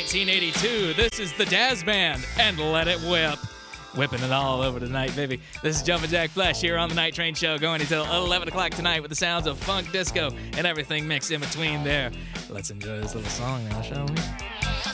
1982. This is the Dazz Band and Let It Whip. Whipping it all over tonight, baby. This is Jumpin' Jack Flesh here on the Night Train Show, going until 11 o'clock tonight with the sounds of funk, disco, and everything mixed in between there. Let's enjoy this little song now, shall we?